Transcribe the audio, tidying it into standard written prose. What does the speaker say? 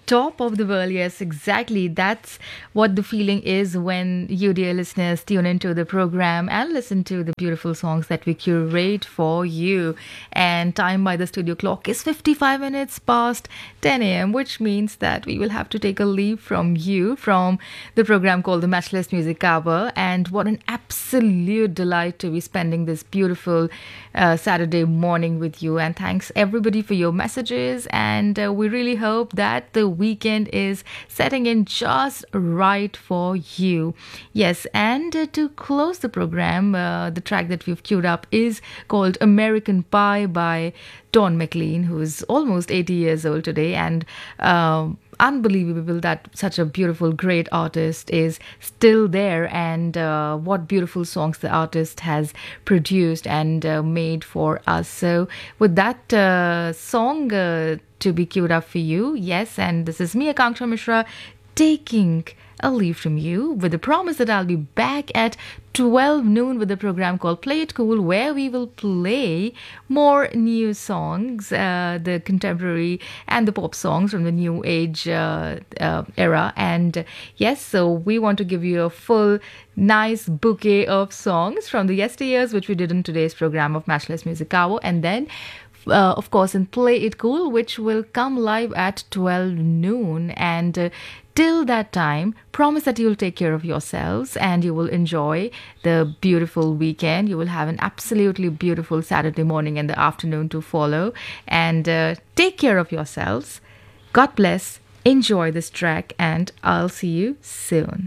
top of the world. Yes, exactly. That's what the feeling is when you, dear listeners, tune into the program and listen to the beautiful songs that we curate for you. And time by the studio clock is 55 minutes past 10 a.m., which means that we will have to take a leave from you from the program called the Matchless Music Hour. And what an absolute delight to be spending this beautiful Saturday morning with you. And thanks everybody for your messages. And we really hope that the weekend is setting in just right for you. Yes, and to close the program, the track that we've queued up is called American Pie by Don McLean, who's almost 80 years old today, and unbelievable that such a beautiful, great artist is still there, and what beautiful songs the artist has produced and made for us. So with that song to be queued up for you, yes, and this is me, Akanksha Mishra, taking a leave from you with the promise that I'll be back at 12 noon with a program called Play It Cool, where we will play more new songs, the contemporary and the pop songs from the new age era. And yes, so we want to give you a full nice bouquet of songs from the yesteryears, which we did in today's program of Matchless Music Hour. And then of course, in Play It Cool, which will come live at 12 noon. And till that time, promise that you'll take care of yourselves and you will enjoy the beautiful weekend. You will have an absolutely beautiful Saturday morning and the afternoon to follow. And take care of yourselves. God bless. Enjoy this track, and I'll see you soon.